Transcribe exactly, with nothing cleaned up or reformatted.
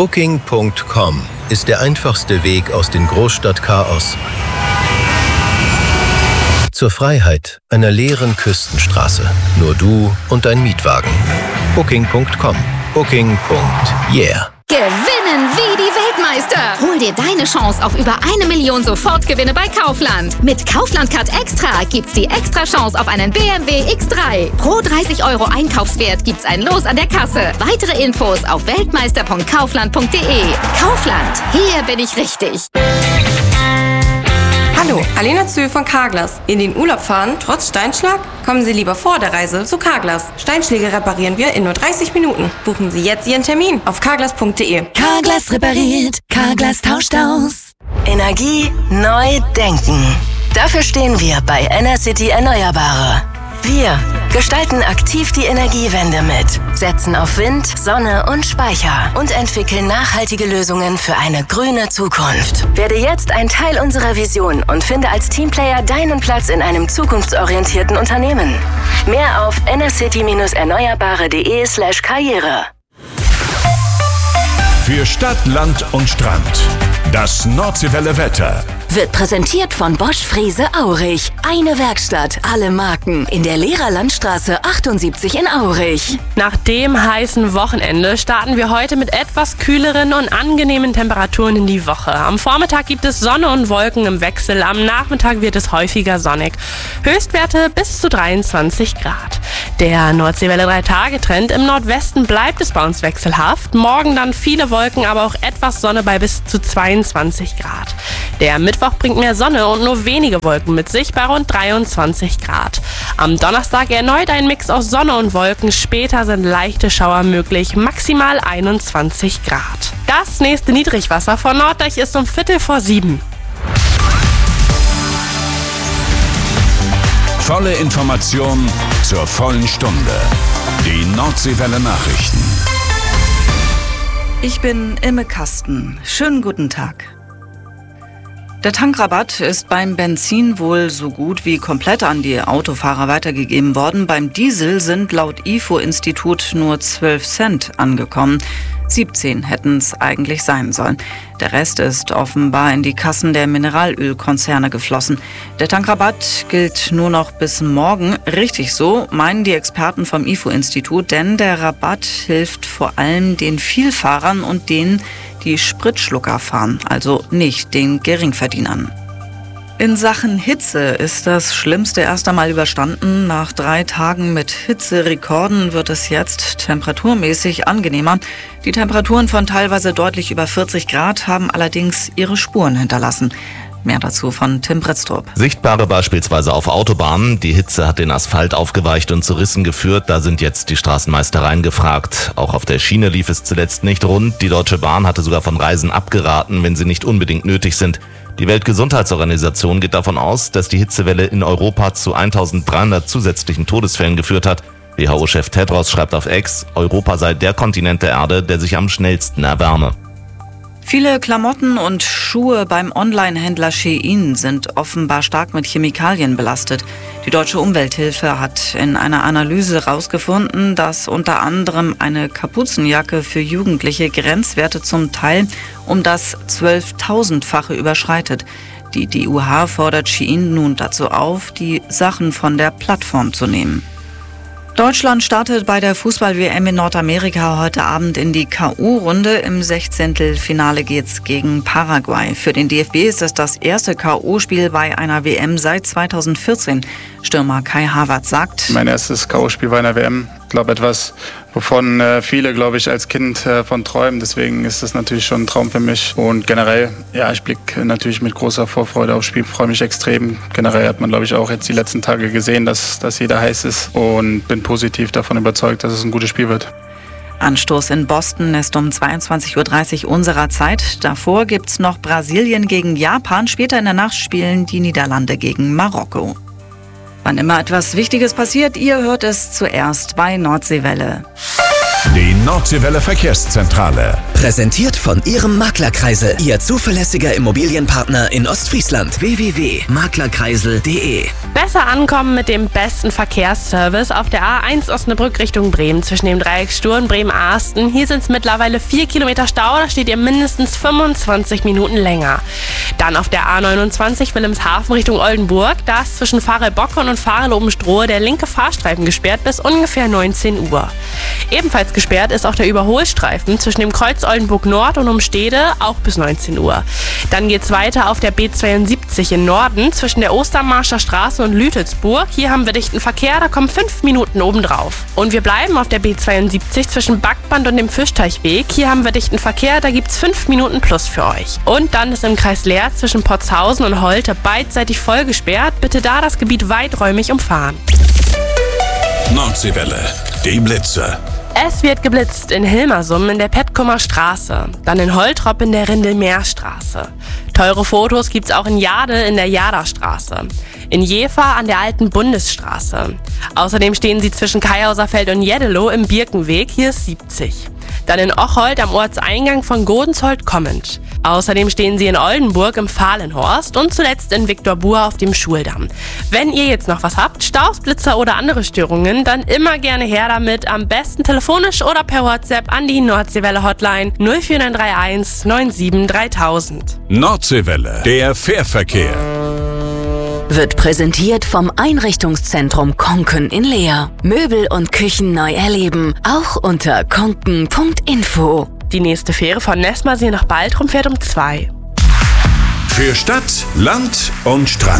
Booking Punkt com ist der einfachste Weg aus dem Großstadtchaos zur Freiheit einer leeren Küstenstraße. Nur du und dein Mietwagen. Booking Punkt com. Booking. Yeah. Gewinnen wie die Weltmeister! Hol dir deine Chance auf über eine Million Sofortgewinne bei Kaufland. Mit Kaufland Card Extra gibt's die extra Chance auf einen B M W X drei. Pro dreißig Euro Einkaufswert gibt's ein Los an der Kasse. Weitere Infos auf weltmeister punkt kaufland punkt de. Kaufland, hier bin ich richtig. Hallo, Alena Zö von Carglass. In den Urlaub fahren, trotz Steinschlag? Kommen Sie lieber vor der Reise zu Carglass. Steinschläge reparieren wir in nur dreißig Minuten. Buchen Sie jetzt Ihren Termin auf carglass punkt de. Carglass repariert, Carglass tauscht aus. Energie neu denken. Dafür stehen wir bei Enercity Erneuerbare. Wir gestalten aktiv die Energiewende mit, setzen auf Wind, Sonne und Speicher und entwickeln nachhaltige Lösungen für eine grüne Zukunft. Werde jetzt ein Teil unserer Vision und finde als Teamplayer deinen Platz in einem zukunftsorientierten Unternehmen. Mehr auf enercity dash erneuerbare punkt de slash karriere. Für Stadt, Land und Strand. Das Nordseewelle Wetter wird präsentiert von Bosch Frese Aurich. Eine Werkstatt, alle Marken in der Lehrerlandstraße achtundsiebzig in Aurich. Nach dem heißen Wochenende starten wir heute mit etwas kühleren und angenehmen Temperaturen in die Woche. Am Vormittag gibt es Sonne und Wolken im Wechsel, am Nachmittag wird es häufiger sonnig. Höchstwerte bis zu dreiundzwanzig Grad. Der Nordseewelle drei Tage Trend im Nordwesten bleibt es bei uns wechselhaft. Morgen dann viele Wolken, aber auch etwas Sonne bei bis zu zweiundzwanzig Grad. Der Mittwoch bringt mehr Sonne und nur wenige Wolken mit sich bei rund dreiundzwanzig Grad. Am Donnerstag erneut ein Mix aus Sonne und Wolken. Später sind leichte Schauer möglich, maximal einundzwanzig Grad. Das nächste Niedrigwasser von Norddeich ist um Viertel vor sieben. Volle Information zur vollen Stunde. Die Nordseewelle Nachrichten. Ich bin Imme Kasten. Schönen guten Tag. Der Tankrabatt ist beim Benzin wohl so gut wie komplett an die Autofahrer weitergegeben worden. Beim Diesel sind laut I F O-Institut nur zwölf Cent angekommen. siebzehn hätten es eigentlich sein sollen. Der Rest ist offenbar in die Kassen der Mineralölkonzerne geflossen. Der Tankrabatt gilt nur noch bis morgen. Richtig so, meinen die Experten vom I F O-Institut, denn der Rabatt hilft vor allem den Vielfahrern und denen, die Spritschlucker fahren, also nicht den Geringverdienern. In Sachen Hitze ist das Schlimmste erst einmal überstanden. Nach drei Tagen mit Hitzerekorden wird es jetzt temperaturmäßig angenehmer. Die Temperaturen von teilweise deutlich über vierzig Grad haben allerdings ihre Spuren hinterlassen. Mehr dazu von Tim Britztrup. Sichtbare beispielsweise auf Autobahnen. Die Hitze hat den Asphalt aufgeweicht und zu Rissen geführt. Da sind jetzt die Straßenmeistereien gefragt. Auch auf der Schiene lief es zuletzt nicht rund. Die Deutsche Bahn hatte sogar von Reisen abgeraten, wenn sie nicht unbedingt nötig sind. Die Weltgesundheitsorganisation geht davon aus, dass die Hitzewelle in Europa zu eintausenddreihundert zusätzlichen Todesfällen geführt hat. W H O-Chef Tedros schreibt auf X, Europa sei der Kontinent der Erde, der sich am schnellsten erwärme. Viele Klamotten und Schuhe beim Online-Händler Shein sind offenbar stark mit Chemikalien belastet. Die Deutsche Umwelthilfe hat in einer Analyse herausgefunden, dass unter anderem eine Kapuzenjacke für Jugendliche Grenzwerte zum Teil um das zwölftausendfache überschreitet. Die D U H fordert Shein nun dazu auf, die Sachen von der Plattform zu nehmen. Deutschland startet bei der Fußball-W M in Nordamerika heute Abend in die K O-Runde. Im Sechzehntelfinale geht's gegen Paraguay. Für den D F B ist es das erste K O-Spiel bei einer W M seit zweitausendvierzehn. Stürmer Kai Havertz sagt: Mein erstes K O-Spiel bei einer W M. Ich glaube, etwas, wovon äh, viele, glaube ich, als Kind äh, von träumen. Deswegen ist das natürlich schon ein Traum für mich. Und generell, ja, ich blicke natürlich mit großer Vorfreude aufs Spiel, freue mich extrem. Generell hat man, glaube ich, auch jetzt die letzten Tage gesehen, dass, dass jeder heiß ist. Und bin positiv davon überzeugt, dass es ein gutes Spiel wird. Anstoß in Boston ist um zweiundzwanzig Uhr dreißig unserer Zeit. Davor gibt's noch Brasilien gegen Japan. Später in der Nacht spielen die Niederlande gegen Marokko. Wann immer etwas Wichtiges passiert, ihr hört es zuerst bei Nordseewelle. Die Nordseewelle Verkehrszentrale. Präsentiert von Ihrem Maklerkreisel, Ihr zuverlässiger Immobilienpartner in Ostfriesland. w w w punkt maklerkreisel punkt de. Besser ankommen mit dem besten Verkehrsservice auf der A eins Osnabrück Richtung Bremen zwischen dem Dreieck Stur und Bremen-Arsten. Hier sind es mittlerweile vier Kilometer Stau, da steht ihr mindestens fünfundzwanzig Minuten länger. Dann auf der A neunundzwanzig Wilhelmshaven Richtung Oldenburg. Da ist zwischen Pfarre-Bockern und Pfarre-Lobenstrohe der linke Fahrstreifen gesperrt bis ungefähr neunzehn Uhr. Ebenfalls gesperrt ist auch der Überholstreifen zwischen dem Kreuz Oldenburg Nord und Umstede, auch bis neunzehn Uhr. Dann geht's weiter auf der B zweiundsiebzig in Norden zwischen der Ostermarscher Straße und Lütelsburg. Hier haben wir dichten Verkehr, da kommen fünf Minuten obendrauf. Und wir bleiben auf der B zweiundsiebzig zwischen Backband und dem Fischteichweg. Hier haben wir dichten Verkehr, da gibt's fünf Minuten plus für euch. Und dann ist im Kreis Leer zwischen Potshausen und Holte beidseitig voll gesperrt. Bitte da das Gebiet weiträumig umfahren. Nordseewelle, die Blitze. Es wird geblitzt in Hilmersum in der Petkumer Straße, dann in Holtrop in der Rindelmeerstraße. Teure Fotos gibt's auch in Jade in der Jaderstraße, in Jever an der alten Bundesstraße. Außerdem stehen sie zwischen Kaihauserfeld und Jeddelo im Birkenweg, hier ist siebzig. Dann in Ocholt am Ortseingang von Godensholt kommend. Außerdem stehen sie in Oldenburg im Fahlenhorst und zuletzt in Viktorbur auf dem Schuldamm. Wenn ihr jetzt noch was habt, Staus, Blitzer oder andere Störungen, dann immer gerne her damit. Am besten telefonisch oder per WhatsApp an die Nordseewelle Hotline null vier neun drei eins neun sieben dreitausend. Nordseewelle, der Fährverkehr. Wird präsentiert vom Einrichtungszentrum Konken in Leer. Möbel und Küchen neu erleben, auch unter konken punkt info. Die nächste Fähre von Nesmasee nach Baltrum fährt um zwei. Für Stadt, Land und Strand.